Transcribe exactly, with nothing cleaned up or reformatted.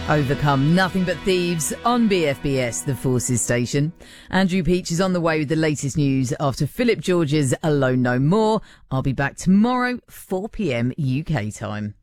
Overcome Nothing But Thieves on B F B S, the Forces station. Andrew Peach is on the way with the latest news after Philip George's Alone No More. I'll be back tomorrow, four p.m. U K time.